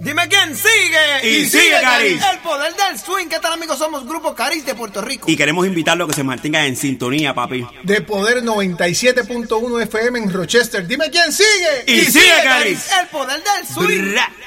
Dime quién sigue. Y sigue Caris. El poder del swing. ¿Qué tal, amigos? Somos Grupo Caris de Puerto Rico. Y queremos invitarlo a que se mantenga en sintonía, papi. De Poder 97.1 FM en Rochester. Dime quién sigue. Y sigue Caris. El poder del swing. Bra.